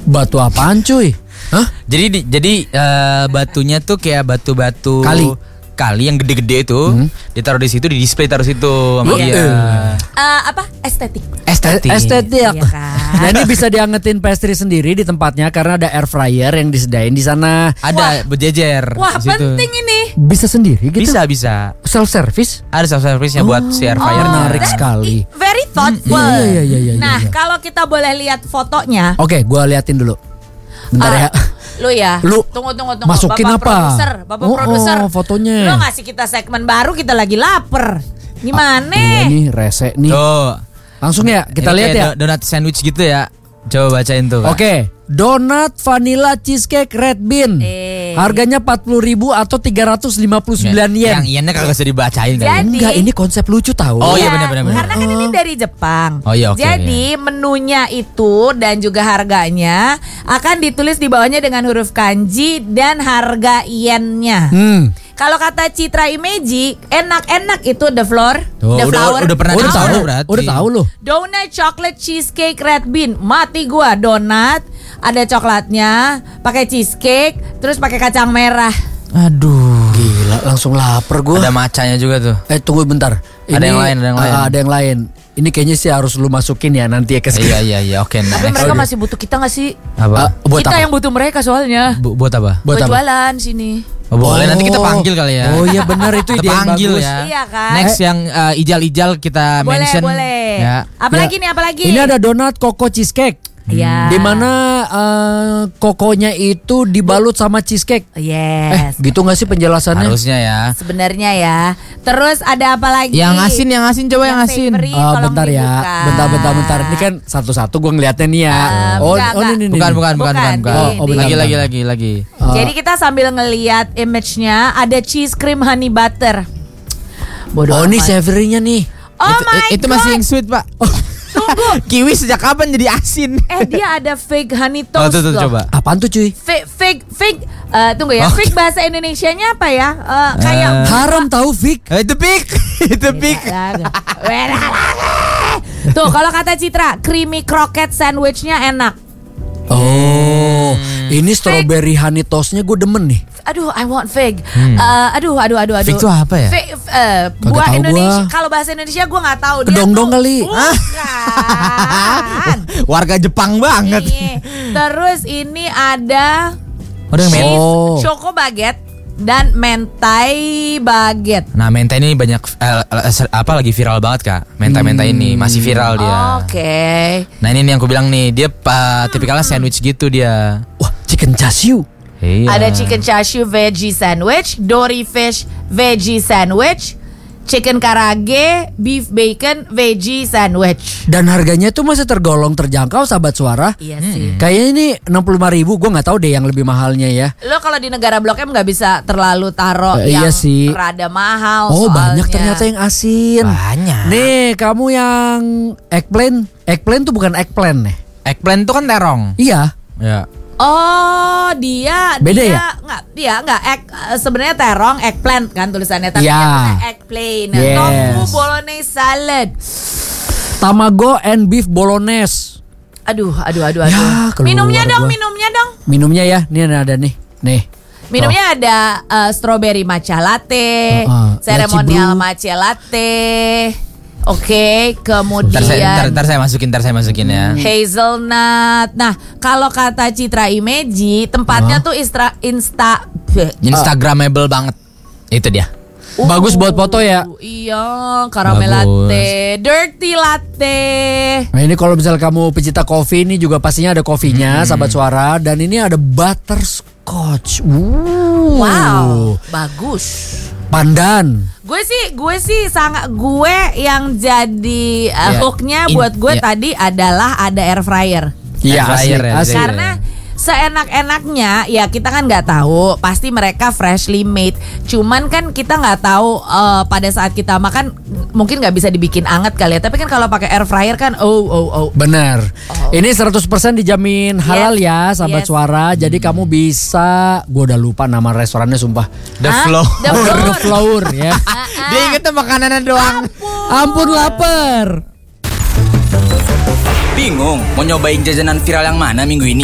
Batu apaan cuy? Hah? Jadi batunya tuh kayak batu-batu kali yang gede-gede itu ditaruh di situ, di display taruh situ sama dia. Estetik. Estetik. Iya kan? Nah, ini bisa diangetin pastry sendiri di tempatnya karena ada air fryer yang disediain di sana. Ada berjejer. Wah, di situ. penting ini. Bisa sendiri gitu. Bisa. Self service. Ada self service-nya buat si air fryer. Menarik sekali. Very thoughtful. Iya. Nah, kalau kita boleh lihat fotonya. Oke, gua liatin dulu. Bentar ya. Lu ya. Tunggu. Masukin Bapak apa? produser. Fotonya. Lu ngasih kita segmen baru, kita lagi lapar. Gimana? Iya nih, rese nih. Tuh. Langsung ya, kita Ini lihat kayak ya. donat sandwich gitu ya. Coba bacain tuh, Kak. Oke, donat vanilla cheesecake red bean. Harganya 40.000 atau 359 yen. Yang iennya kagak usah dibacain kan. Jadi- Enggak, ini konsep lucu tahu. Oh iya, Iya, benar. Karena kan ini dari Jepang. Oh iya, oke, Jadi menunya itu dan juga harganya akan ditulis di bawahnya dengan huruf kanji dan harga yennya. Kalau kata Citra Imeji, enak-enak itu the floor, Tuh, the flower. udah pernah Udah tahu, berarti. udah tahu loh. Donut chocolate cheesecake red bean. Mati gua, donat ada coklatnya, pakai cheesecake, terus pakai kacang merah. Aduh. Gila, langsung lapar gue. Ada macanya juga tuh. Tunggu bentar. Ada yang lain. Ada yang lain. Ini kayaknya sih harus lu masukin ya nanti ya ke sini. Iya, oke. Tapi mereka masih butuh kita gak sih? Apa? Buat Kita apa? yang butuh mereka soalnya. Buat apa? Buat apa? jualan sini. Oh, boleh, nanti kita panggil kali ya. Oh iya benar, itu Kita ide yang panggil bagus. ya. Iya kan? Next yang ijal-ijal kita mention. Boleh. Ya. Apalagi nih, apalagi? Ini ada donat koko cheesecake. Iya. Di mana kokonya itu dibalut sama cheesecake. Yes. Gitu nggak sih penjelasannya? Harusnya ya. Sebenarnya ya. Terus ada apa lagi? Yang asin coba yang asin. savory, tolong Bentar ya, dibuka. bentar. Ini kan satu-satu gue ngeliatnya nih ya. enggak. Ini. Bukan. Bukan. Lagi. Jadi kita sambil ngelihat image-nya ada cheese cream honey butter. Oh ini savory-nya nih. Oh my Itu god. masih yang sweet, Pak. Tunggu. Kiwi sejak kapan jadi asin? Dia ada fake honey Oh, toast tuh loh. coba. Apaan tuh cuy? Fake. Tunggu ya. Fake bahasa Indonesianya apa ya? Kayak Haram tahu Vic. Itu pik. Itu pik. Tuh kalau kata Citra, creamy croquette sandwichnya enak. Oh, ini strawberry honey toastnya gue demen nih. Aduh, I want fig. Aduh. Fig itu apa ya? Fig, Kagak buah tahu Indonesia. gua. Kalau bahasa Indonesia gue nggak tahu. Kedong-dong kali. Bukan. Warga Jepang banget. Nih, terus ini ada Udah yang cheese Oh. choco baguette dan mentai baguette. Nah, mentai ini banyak lagi viral banget, Kak. Mentai ini masih viral dia. Oke. Nah, ini nih yang aku bilang nih, dia tipikalnya sandwich gitu dia. Wah, chicken chashu. Iya. Ada chicken chashu veggie sandwich, dory fish veggie sandwich, chicken karage, beef bacon veggie sandwich. Dan harganya tuh masih tergolong terjangkau sahabat suara. Iya sih. Kayaknya ini 65.000. Gue nggak tahu deh yang lebih mahalnya ya. Lo kalau di negara Blok M nggak bisa terlalu taruh Iya yang sih. rada mahal. Oh, soalnya. banyak ternyata yang asin. Banyak. Nih, kamu yang eggplant. Eggplant tuh bukan eggplant nih. Eggplant tuh kan terong. Iya. Ya. Oh, dia Beda dia ya? enggak sebenarnya terong eggplant kan tulisannya, tapi Iya. yang eggplant. Yes. Tofu bolognese salad. Tamago and beef bolognese. Aduh. Ya, keluar Minumnya dong. Minumnya ya, ini ada nih. Nih. Minumnya ada strawberry matcha latte, Laci ceremonial brew. matcha latte. Oke, kemudian Ntar saya masukin ya. hazelnut. Nah, kalau kata Citra Imeji, tempatnya tuh Instagramable banget. Itu dia. Bagus buat foto ya. Iya, caramel Bagus. latte, dirty latte. Nah ini kalau misal kamu pecinta kopi, ini juga pastinya ada kopinya, sahabat suara. Dan ini ada butterscotch. Wow, bagus. Pandan. Gue sih sangat yang jadi hooknya buat gue tadi adalah ada air fryer. Iya, Air fryer ya, asik. Karena seenak-enaknya ya kita kan nggak tahu, pasti mereka freshly made. Cuman kan kita nggak tahu pada saat kita makan mungkin nggak bisa dibikin anget kali ya. Tapi kan kalau pakai air fryer kan Benar. Ini 100% dijamin halal ya, sahabat Yes. suara. Jadi kamu bisa, gue udah lupa nama restorannya sumpah. The Flow. The Flow. The Flower ya. Dia ingetnya makanannya doang. Ampun lapar. Bingung mau nyobain jajanan viral yang mana minggu ini?